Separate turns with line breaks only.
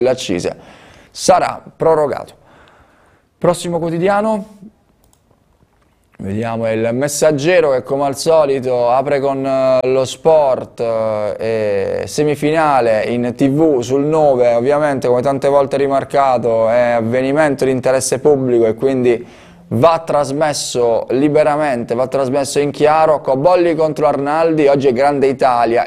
l'accise sarà prorogato. Prossimo quotidiano, vediamo il Messaggero che come al solito apre con lo sport, semifinale in TV sul 9, ovviamente come tante volte rimarcato è avvenimento di interesse pubblico e quindi va trasmesso liberamente, va trasmesso in chiaro. Cobolli contro Arnaldi, oggi è Grande Italia